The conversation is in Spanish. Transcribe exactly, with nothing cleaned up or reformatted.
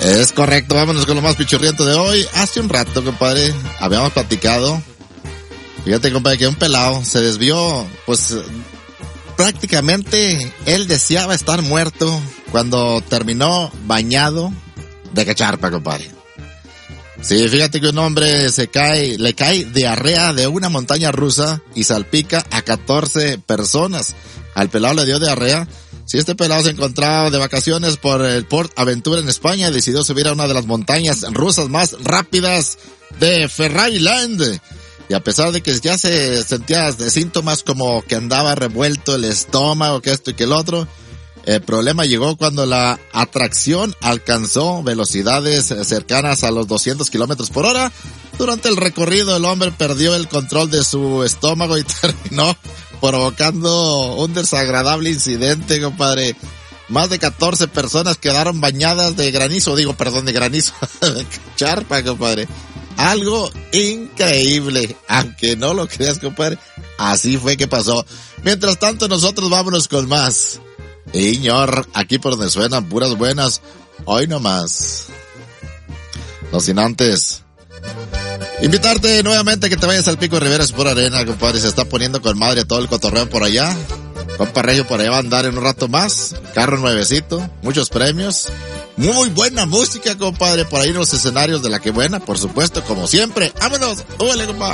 Es correcto, vámonos con lo más pichurriento de hoy. Hace un rato, compadre, habíamos platicado. Fíjate, compadre, que un pelado se desvió, pues prácticamente él deseaba estar muerto cuando terminó bañado de cacharpa, compadre. Sí, fíjate que un hombre se cae, le cae diarrea de una montaña rusa y salpica a catorce personas. Al pelado le dio diarrea. Si este pelado se encontraba de vacaciones por el Port Aventura en España, decidió subir a una de las montañas rusas más rápidas de Ferrariland. Y a pesar de que ya se sentía de síntomas como que andaba revuelto el estómago, que esto y que el otro, el problema llegó cuando la atracción alcanzó velocidades cercanas a los doscientos kilómetros por hora. Durante el recorrido el hombre perdió el control de su estómago y terminó provocando un desagradable incidente, compadre. Más de catorce personas quedaron bañadas de granizo, digo, perdón, de granizo, de charpa, compadre. Algo increíble, aunque no lo creas, compadre, así fue que pasó. Mientras tanto, nosotros vámonos con más. Señor, aquí por donde suenan puras buenas, hoy nomás. No sin antes invitarte nuevamente a que te vayas al Pico Rivera por Arena, compadre. Se está poniendo con madre todo el cotorreo por allá. Compa Regio por allá va a andar en un rato más. Carro nuevecito, muchos premios. Muy buena música, compadre, por ahí en los escenarios de La Que Buena, por supuesto, como siempre. ¡Vámonos! ¡Úbale, compadre!